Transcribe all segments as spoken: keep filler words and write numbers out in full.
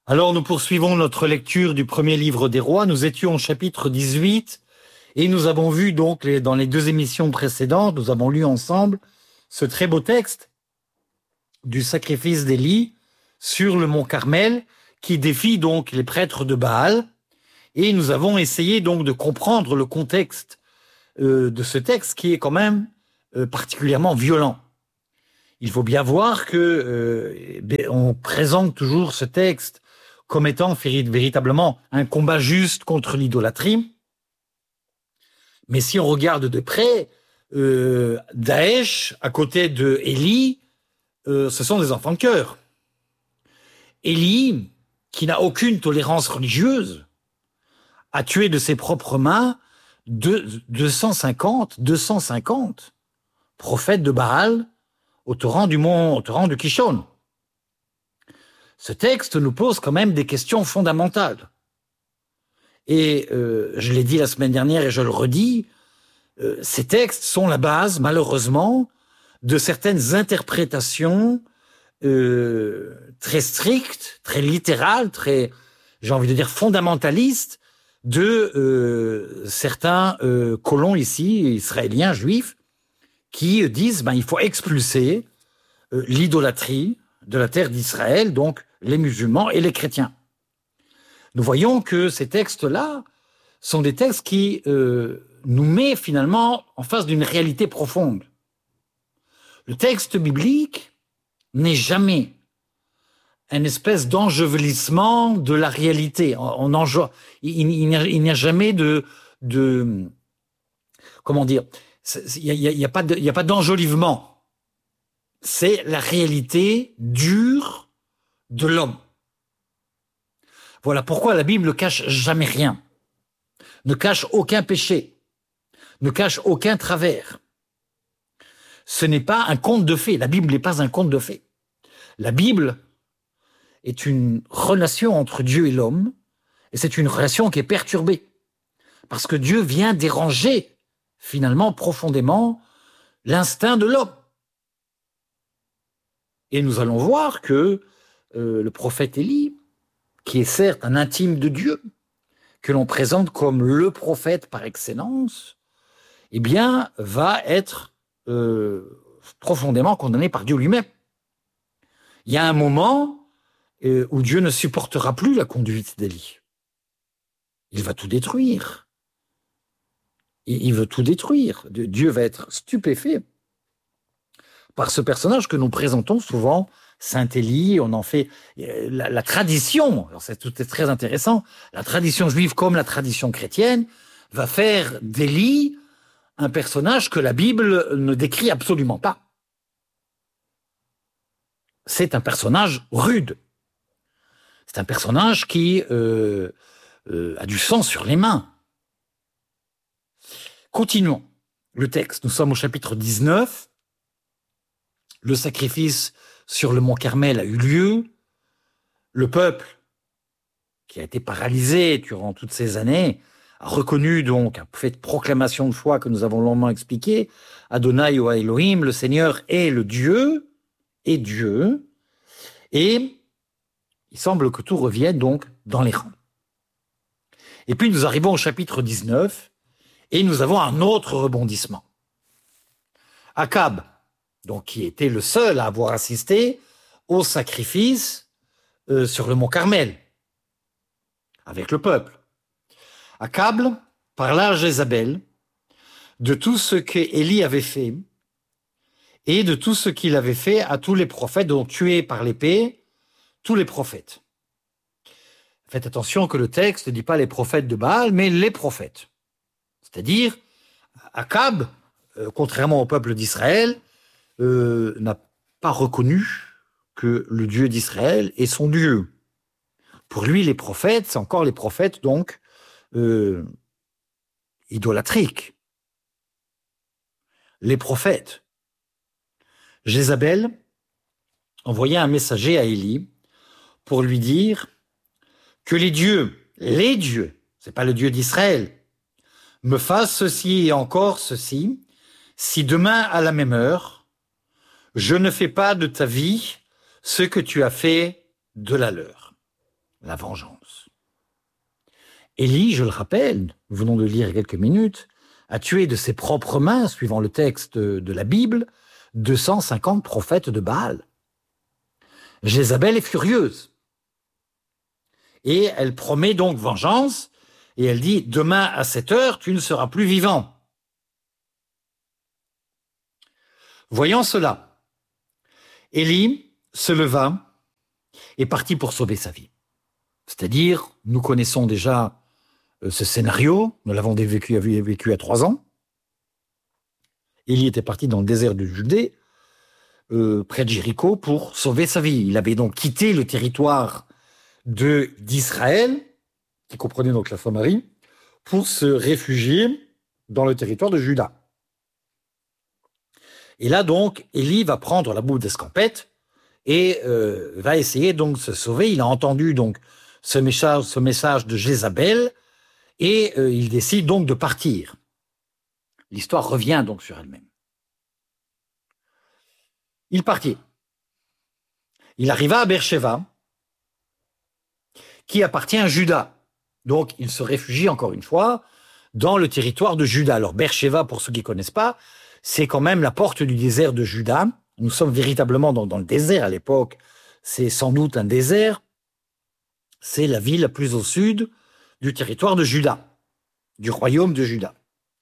Alors nous poursuivons notre lecture du premier livre des rois. Nous étions au chapitre dix-huit et nous avons vu donc les, dans les deux émissions précédentes, nous avons lu ensemble ce très beau texte du sacrifice d'Élie sur le mont Carmel qui défie donc les prêtres de Baal. Et nous avons essayé donc de comprendre le contexte euh, de ce texte qui est quand même euh, particulièrement violent. Il faut bien voir que euh, on présente toujours ce texte comme étant véritablement un combat juste contre l'idolâtrie. Mais si on regarde de près, euh, Daesh, à côté de Élie, euh, ce sont des enfants de cœur. Élie, qui n'a aucune tolérance religieuse, a tué de ses propres mains deux cent cinquante prophètes de Baal au torrent du mont, au torrent de Kishon. Ce texte nous pose quand même des questions fondamentales. Et euh, je l'ai dit la semaine dernière et je le redis, euh, ces textes sont la base, malheureusement, de certaines interprétations euh, très strictes, très littérales, très, j'ai envie de dire, fondamentalistes de euh, certains euh, colons ici, israéliens, juifs, qui disent ben, il faut expulser euh, l'idolâtrie de la terre d'Israël, donc les musulmans et les chrétiens. Nous voyons que ces textes-là sont des textes qui euh, nous mettent finalement en face d'une réalité profonde. Le texte biblique n'est jamais une espèce d'enjeuvelissement de la réalité. On enjo... Il, il n'y a, a jamais de, de... Comment dire ? Il n'y a, il y a pas de, il y a pas d'enjolivement. C'est la réalité dure de l'homme. Voilà pourquoi la Bible ne cache jamais rien, ne cache aucun péché, ne cache aucun travers. Ce n'est pas un conte de fées. La Bible n'est pas un conte de fées. La Bible est une relation entre Dieu et l'homme, et c'est une relation qui est perturbée, parce que Dieu vient déranger, finalement, profondément, l'instinct de l'homme. Et nous allons voir que euh, le prophète Élie, qui est certes un intime de Dieu, que l'on présente comme le prophète par excellence, eh bien, va être euh, profondément condamné par Dieu lui-même. Il y a un moment euh, où Dieu ne supportera plus la conduite d'Élie. Il va tout détruire. Il, il veut tout détruire. Dieu va être stupéfait par ce personnage que nous présentons souvent, Saint Élie. On en fait la, la tradition, alors c'est tout est très intéressant, la tradition juive comme la tradition chrétienne va faire d'Élie un personnage que la Bible ne décrit absolument pas. C'est un personnage rude. C'est un personnage qui euh, euh, a du sang sur les mains. Continuons le texte. Nous sommes au chapitre dix-neuf. Le sacrifice sur le mont Carmel a eu lieu. Le peuple, qui a été paralysé durant toutes ces années, a reconnu donc, a fait de proclamation de foi que nous avons longuement expliqué, Adonai ou Elohim, le Seigneur est le Dieu, est Dieu, et il semble que tout revienne donc dans les rangs. Et puis nous arrivons au chapitre dix-neuf, et nous avons un autre rebondissement. Akab, donc qui était le seul à avoir assisté au sacrifice euh, sur le mont Carmel, avec le peuple. Akab parla à Jézabel de tout ce qu'Élie avait fait et de tout ce qu'il avait fait à tous les prophètes, donc tués par l'épée, tous les prophètes. Faites attention que le texte ne dit pas les prophètes de Baal, mais les prophètes. C'est-à-dire, Akab, euh, contrairement au peuple d'Israël, euh, n'a pas reconnu que le Dieu d'Israël est son Dieu. Pour lui, les prophètes, c'est encore les prophètes, donc, euh, idolâtriques. Les prophètes. Jézabel envoya un messager à Élie pour lui dire que les dieux, les dieux, c'est pas le Dieu d'Israël, me fassent ceci et encore ceci, si demain à la même heure, je ne fais pas de ta vie ce que tu as fait de la leur. la vengeance. Élie, je le rappelle, nous venons de lire il y a quelques minutes, a tué de ses propres mains, suivant le texte de la Bible, deux cent cinquante prophètes de Baal. Jézabel est furieuse. Et elle promet donc vengeance, et elle dit « Demain à cette heure, tu ne seras plus vivant ». Voyant cela, Élie se leva et partit pour sauver sa vie. C'est-à-dire, nous connaissons déjà ce scénario, nous l'avons vécu, vécu à trois ans. Élie était parti dans le désert de Judée, euh, près de Jéricho, pour sauver sa vie. Il avait donc quitté le territoire de, d'Israël, qui comprenait donc la Samarie, pour se réfugier dans le territoire de Juda. Et là donc, Élie va prendre la boue d'escampette et euh, va essayer donc de se sauver. Il a entendu donc ce message, ce message de Jézabel et euh, il décide donc de partir. L'histoire revient donc sur elle-même. Il partit. Il arriva à Beersheba, qui appartient à Juda. Donc il se réfugie encore une fois dans le territoire de Juda. Alors Beersheba, pour ceux qui ne connaissent pas, c'est quand même la porte du désert de Juda. Nous sommes véritablement dans, dans le désert à l'époque. C'est sans doute un désert. C'est la ville la plus au sud du territoire de Juda, du royaume de Juda.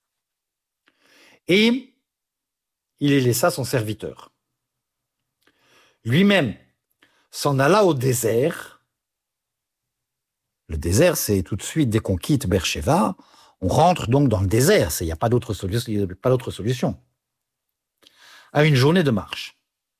Et il y laissa son serviteur. Lui-même s'en alla au désert. Le désert, c'est tout de suite, dès qu'on quitte Beersheba, on rentre donc dans le désert. Il n'y a pas d'autre solution, il n'y a pas d'autre solution. À une journée de marche.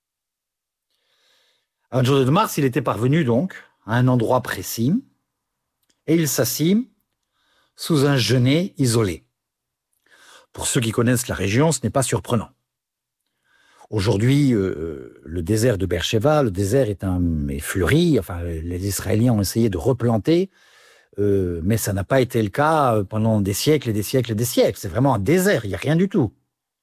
À une journée de marche, il était parvenu donc à un endroit précis et il s'assit sous un genêt isolé. Pour ceux qui connaissent la région, ce n'est pas surprenant. Aujourd'hui, euh, le désert de Beersheba, le désert est, un, est fleuri, enfin les Israéliens ont essayé de replanter, euh, mais ça n'a pas été le cas pendant des siècles et des siècles et des siècles. C'est vraiment un désert, il n'y a rien du tout.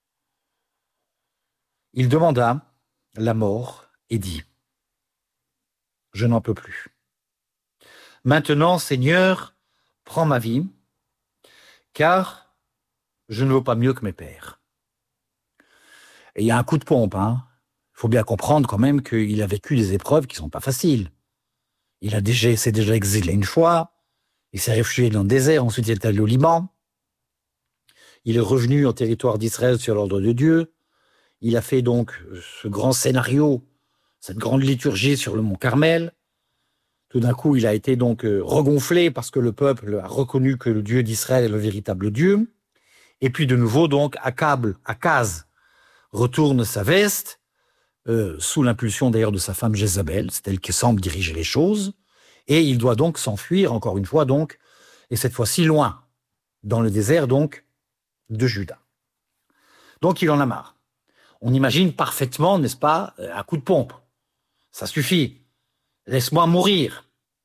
Il demanda la mort et dit « Je n'en peux plus. Maintenant, Seigneur, prends ma vie, car je ne vaux pas mieux que mes pères. » Et il y a un coup de pompe. Hein. Il faut bien comprendre quand même qu'il a vécu des épreuves qui ne sont pas faciles. Il a déjà, s'est déjà exilé une fois, il s'est réfugié dans le désert, ensuite il est allé au Liban. Il est revenu en territoire d'Israël sur l'ordre de Dieu. Il a fait donc ce grand scénario, cette grande liturgie sur le mont Carmel. Tout d'un coup, il a été donc regonflé parce que le peuple a reconnu que le Dieu d'Israël est le véritable Dieu. Et puis de nouveau, donc, Akab, Akaz retourne sa veste, euh, sous l'impulsion d'ailleurs de sa femme Jézabel, c'est elle qui semble diriger les choses, et il doit donc s'enfuir, encore une fois, donc, et cette fois-ci loin, dans le désert donc de Juda. Donc il en a marre. On imagine parfaitement, n'est-ce pas, un coup de pompe. Ça suffit. Laisse-moi mourir.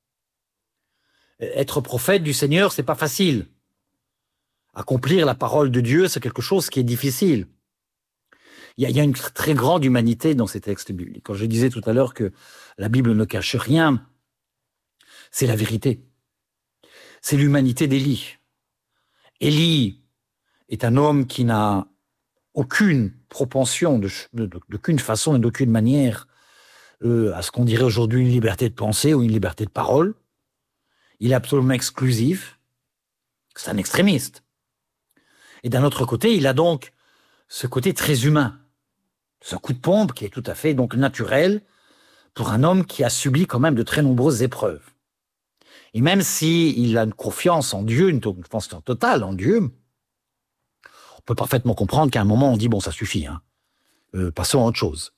Être prophète du Seigneur, c'est pas facile. Accomplir la parole de Dieu, c'est quelque chose qui est difficile. Il y a, il y a une très grande humanité dans ces textes bibliques. Quand je disais tout à l'heure que la Bible ne cache rien, c'est la vérité. C'est l'humanité d'Élie. Élie est un homme qui n'a aucune propension, de, de, de, d'aucune façon et d'aucune manière euh, à ce qu'on dirait aujourd'hui une liberté de pensée ou une liberté de parole. Il est absolument exclusif. C'est un extrémiste. Et d'un autre côté, il a donc ce côté très humain. Ce coup de pompe qui est tout à fait donc naturel pour un homme qui a subi quand même de très nombreuses épreuves. Et même s'il a une confiance en Dieu, une confiance totale en Dieu, on peut parfaitement comprendre qu'à un moment, on dit, bon, ça suffit, hein. Euh, passons à autre chose.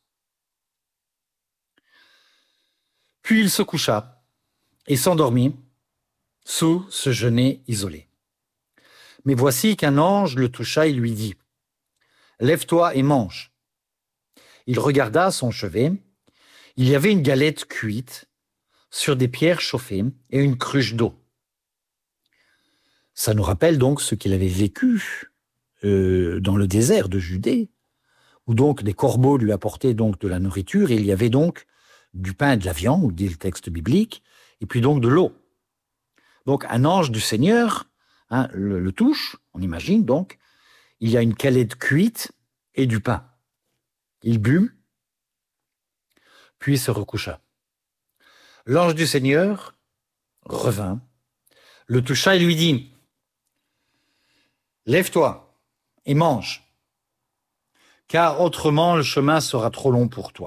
Puis il se coucha et s'endormit sous ce genêt isolé. Mais voici qu'un ange le toucha et lui dit, « Lève-toi et mange. » Il regarda son chevet. Il y avait une galette cuite sur des pierres chauffées et une cruche d'eau. Ça nous rappelle donc ce qu'il avait vécu euh, dans le désert de Judée, où donc des corbeaux lui apportaient donc de la nourriture, et il y avait donc du pain et de la viande, dit le texte biblique, et puis donc de l'eau. Donc un ange du Seigneur hein, le, le touche, on imagine donc, il y a une calette cuite et du pain. Il but, puis se recoucha. L'ange du Seigneur revint, le toucha et lui dit « Lève-toi et mange, car autrement le chemin sera trop long pour toi. »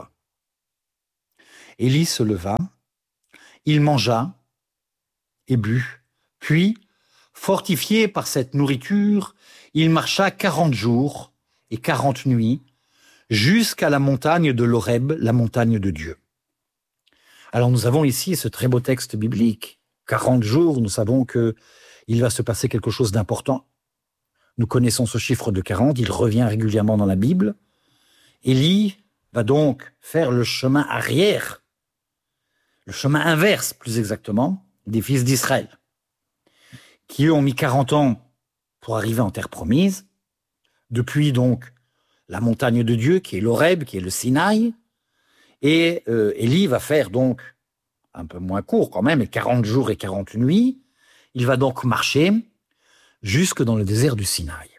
Élie se leva, il mangea et but, puis, fortifié par cette nourriture, il marcha quarante jours et quarante nuits jusqu'à la montagne de l'Horeb, la montagne de Dieu. Alors nous avons ici ce très beau texte biblique. quarante jours, nous savons qu'il va se passer quelque chose d'important. Nous connaissons ce chiffre de quarante, il revient régulièrement dans la Bible. Élie va donc faire le chemin arrière, le chemin inverse plus exactement, des fils d'Israël, qui eux ont mis quarante ans pour arriver en terre promise, depuis donc la montagne de Dieu, qui est l'Horeb, qui est le Sinaï, et euh, Élie va faire donc, un peu moins court quand même, quarante jours et quarante nuits, il va donc marcher jusque dans le désert du Sinaï.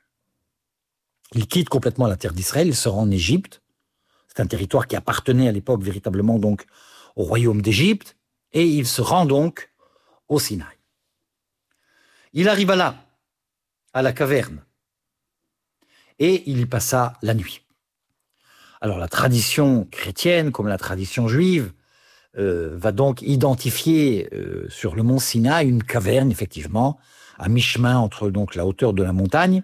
Il quitte complètement la terre d'Israël, il se rend en Égypte, c'est un territoire qui appartenait à l'époque véritablement donc au royaume d'Égypte, et il se rend donc au Sinaï. Il arriva là, à la caverne, et il y passa la nuit. Alors la tradition chrétienne, comme la tradition juive, euh, va donc identifier euh, sur le mont Sinaï une caverne, effectivement, à mi-chemin entre donc la hauteur de la montagne,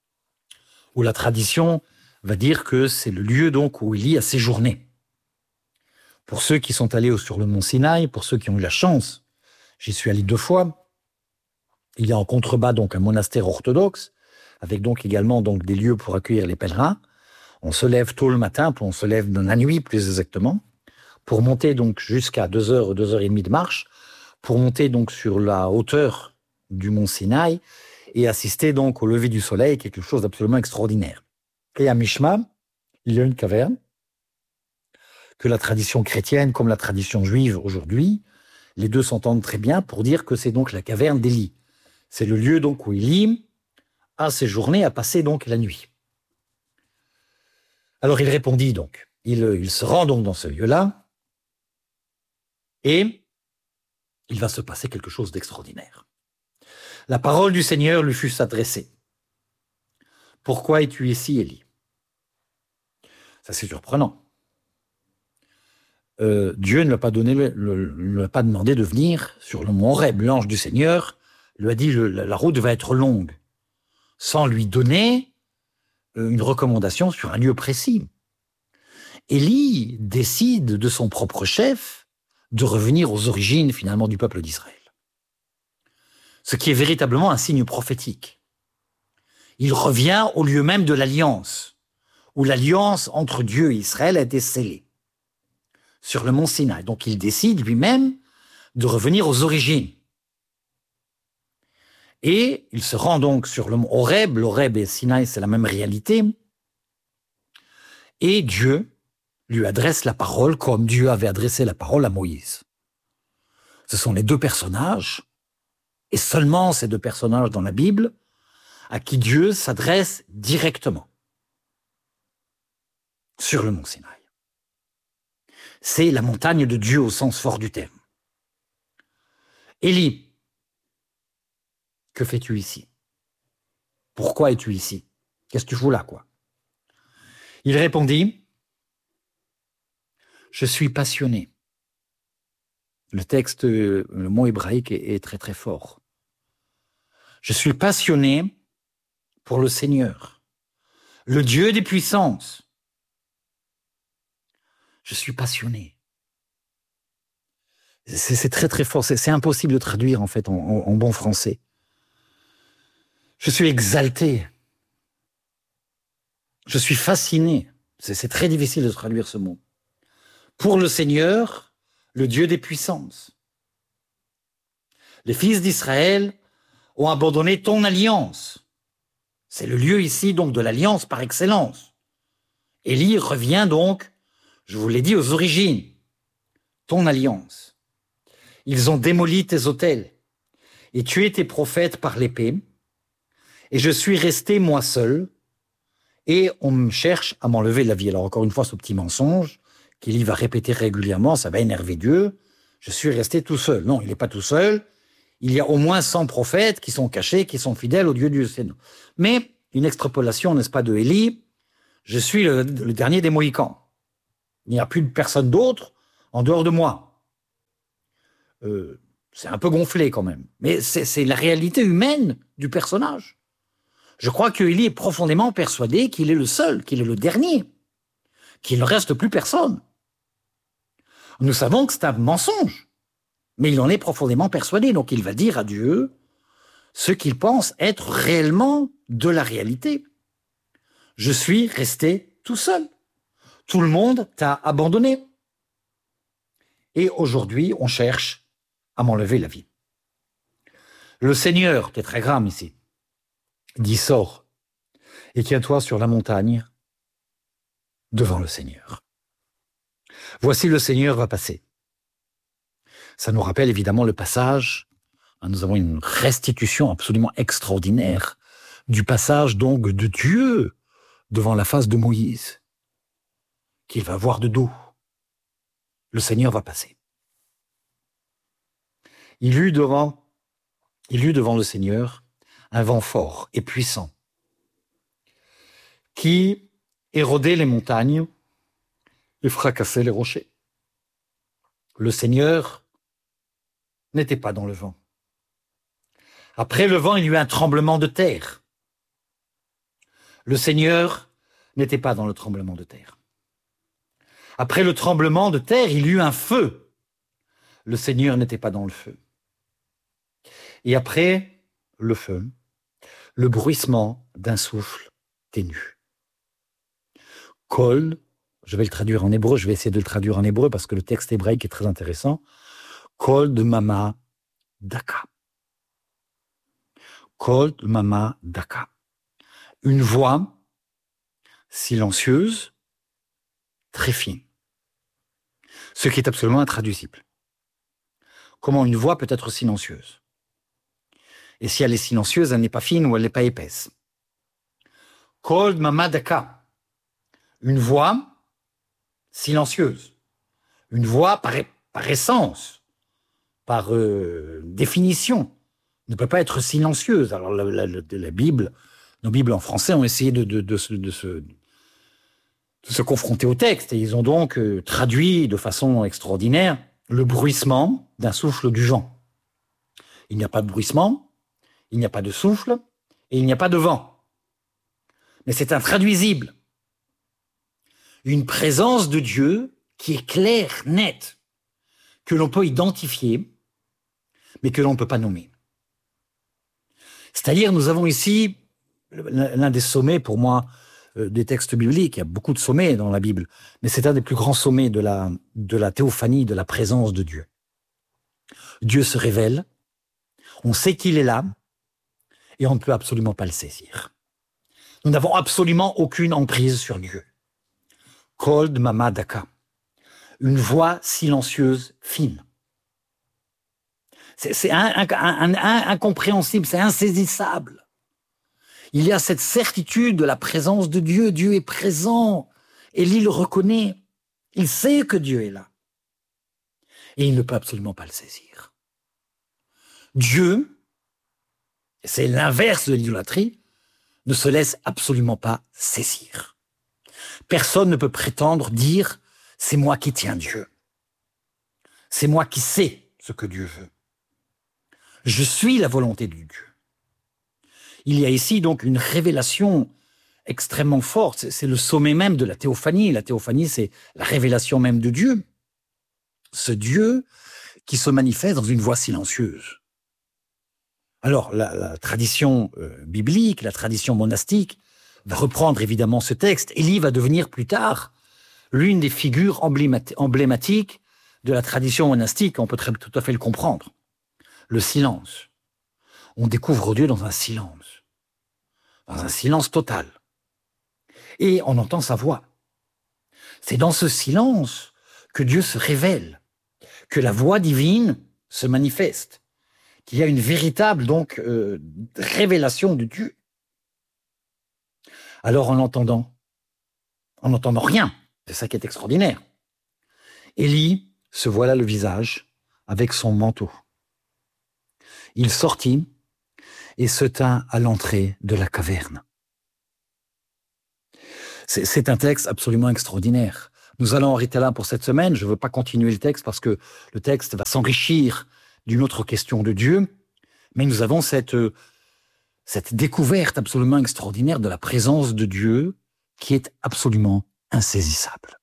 où la tradition va dire que c'est le lieu donc où Élie a séjourné. Pour ceux qui sont allés sur le mont Sinaï, pour ceux qui ont eu la chance, j'y suis allé deux fois, il y a en contrebas donc un monastère orthodoxe, avec donc également donc des lieux pour accueillir les pèlerins. On se lève tôt le matin, puis on se lève dans la nuit plus exactement, pour monter donc jusqu'à deux heures, deux heures et demie de marche, pour monter donc sur la hauteur du mont Sinaï et assister donc au lever du soleil, quelque chose d'absolument extraordinaire. Et à mi-chemin, il y a une caverne que la tradition chrétienne comme la tradition juive aujourd'hui, les deux s'entendent très bien pour dire que c'est donc la caverne d'Élie. C'est le lieu donc où Élie a séjourné, a passé donc la nuit. Alors il répondit donc, il, il se rend donc dans ce lieu-là, et il va se passer quelque chose d'extraordinaire. La parole du Seigneur lui fut adressée. « Pourquoi es-tu ici, Élie ?» Ça c'est surprenant. Euh, Dieu ne l'a pas donné, le, le, ne l'a pas demandé de venir sur le mont Horeb. L'ange du Seigneur lui a dit le, la route va être longue, sans lui donner une recommandation sur un lieu précis. Élie décide de son propre chef de revenir aux origines finalement du peuple d'Israël. Ce qui est véritablement un signe prophétique. Il revient au lieu même de l'alliance, où l'alliance entre Dieu et Israël a été scellée, sur le mont Sinaï. Donc il décide lui-même de revenir aux origines. Et il se rend donc sur le mont Horeb, l'Horeb et Sinaï, c'est la même réalité, et Dieu lui adresse la parole comme Dieu avait adressé la parole à Moïse. Ce sont les deux personnages, et seulement ces deux personnages dans la Bible, à qui Dieu s'adresse directement sur le mont Sinaï. C'est la montagne de Dieu au sens fort du terme. Élie, que fais-tu ici? Pourquoi es-tu ici? Qu'est-ce que tu fous là, quoi? Il répondit, je suis passionné. Le texte, le mot hébraïque est, est très très fort. Je suis passionné pour le Seigneur, le Dieu des puissances. Je suis passionné. C'est, c'est très très fort, c'est, c'est impossible de traduire en fait en, en, en bon français. Je suis exalté. Je suis fasciné. C'est, c'est très difficile de traduire ce mot. Pour le Seigneur, le Dieu des puissances. Les fils d'Israël ont abandonné ton alliance. C'est le lieu ici donc de l'alliance par excellence. Élie revient donc, je vous l'ai dit, aux origines. Ton alliance. Ils ont démoli tes autels et tué tes prophètes par l'épée. Et je suis resté moi seul et on me cherche à m'enlever la vie. Alors encore une fois, ce petit mensonge qu'il va répéter régulièrement, ça va énerver Dieu. Je suis resté tout seul. Non, il n'est pas tout seul. Il y a au moins cent prophètes qui sont cachés, qui sont fidèles au Dieu du Sénat. Mais une extrapolation, n'est-ce pas, de Élie, je suis le, le dernier des Mohicans. Il n'y a plus de personne d'autre en dehors de moi. Euh, c'est un peu gonflé quand même. Mais c'est la réalité humaine du personnage. Je crois que Élie est profondément persuadé qu'il est le seul, qu'il est le dernier, qu'il ne reste plus personne. Nous savons que c'est un mensonge, mais il en est profondément persuadé. Donc il va dire à Dieu ce qu'il pense être réellement de la réalité. Je suis resté tout seul. Tout le monde t'a abandonné. Et aujourd'hui, on cherche à m'enlever la vie. Le Seigneur, tétragramme ici, dit sors et tiens-toi sur la montagne devant le Seigneur. Voici le Seigneur va passer. Ça nous rappelle évidemment le passage, nous avons une restitution absolument extraordinaire du passage donc de Dieu devant la face de Moïse, qu'il va voir de dos. Le Seigneur va passer. Il eut devant, il eut devant le Seigneur un vent fort et puissant qui érodait les montagnes et fracassait les rochers. Le Seigneur n'était pas dans le vent. Après le vent, il y eut un tremblement de terre. Le Seigneur n'était pas dans le tremblement de terre. Après le tremblement de terre, il y eut un feu. Le Seigneur n'était pas dans le feu. Et après le feu, le bruissement d'un souffle ténu. Kol, je vais le traduire en hébreu, je vais essayer de le traduire en hébreu parce que le texte hébraïque est très intéressant. Kol de mama daka. Kol de mama daka. Une voix silencieuse, très fine. Ce qui est absolument intraduisible. Comment une voix peut être silencieuse? Et si elle est silencieuse, elle n'est pas fine ou elle n'est pas épaisse. Kol de mama daka. Une voix silencieuse. Une voix par, par essence, par euh, définition, ne peut pas être silencieuse. Alors la, la, la, la Bible, nos Bibles en français ont essayé de, de, de, de, de, se, de se confronter au texte et ils ont donc euh, traduit de façon extraordinaire le bruissement d'un souffle du vent. Il n'y a pas de bruissement, il n'y a pas de souffle et il n'y a pas de vent. Mais c'est intraduisible. Une présence de Dieu qui est claire, nette, que l'on peut identifier, mais que l'on ne peut pas nommer. C'est-à-dire, nous avons ici l'un des sommets, pour moi, des textes bibliques. Il y a beaucoup de sommets dans la Bible, mais c'est un des plus grands sommets de la, de la théophanie, de la présence de Dieu. Dieu se révèle, on sait qu'il est là, et on ne peut absolument pas le saisir. Nous n'avons absolument aucune emprise sur Dieu. Kol de mama daka. Une voix silencieuse, fine. C'est un, un, un, un, incompréhensible, c'est insaisissable. Il y a cette certitude de la présence de Dieu. Dieu est présent. Élie le reconnaît. Il sait que Dieu est là. Et il ne peut absolument pas le saisir. Dieu, c'est l'inverse de l'idolâtrie, ne se laisse absolument pas saisir. Personne ne peut prétendre dire « c'est moi qui tiens Dieu ». C'est moi qui sais ce que Dieu veut. Je suis la volonté de Dieu. Il y a ici donc une révélation extrêmement forte. C'est le sommet même de la théophanie. La théophanie, c'est la révélation même de Dieu. Ce Dieu qui se manifeste dans une voix silencieuse. Alors, la, la tradition euh, biblique, la tradition monastique, va reprendre évidemment ce texte. Élie va devenir plus tard l'une des figures emblématiques de la tradition monastique. On peut très, tout à fait le comprendre. Le silence. On découvre Dieu dans un silence. Dans un silence total. Et on entend sa voix. C'est dans ce silence que Dieu se révèle, que la voix divine se manifeste, qu'il y a une véritable donc euh, révélation de Dieu. Alors en l'entendant, en n'entendant rien, c'est ça qui est extraordinaire, Élie se voila le visage avec son manteau. Il sortit et se tint à l'entrée de la caverne. C'est, c'est un texte absolument extraordinaire. Nous allons arrêter là pour cette semaine. Je ne veux pas continuer le texte parce que le texte va s'enrichir d'une autre question de Dieu. Mais nous avons cette, cette découverte absolument extraordinaire de la présence de Dieu qui est absolument insaisissable.